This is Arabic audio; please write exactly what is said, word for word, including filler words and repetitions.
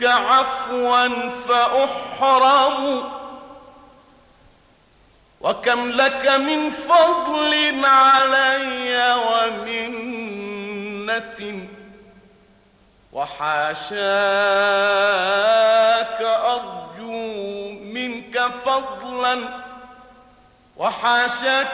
عفوا فأحرم، وكم لك من فضل علي ومنة، وحاشاك أرجو منك فضلا، وحاشاك